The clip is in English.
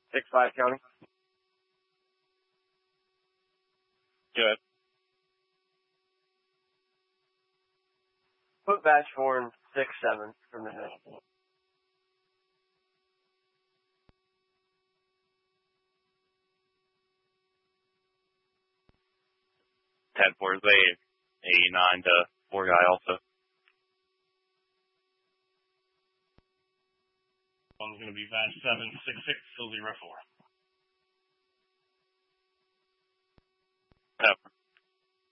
6-5 County. Good. Put batch 4 and 6-7 for midnight. 10-4 is a 9-4 guy also. One's going to be batch 766, still 0-4.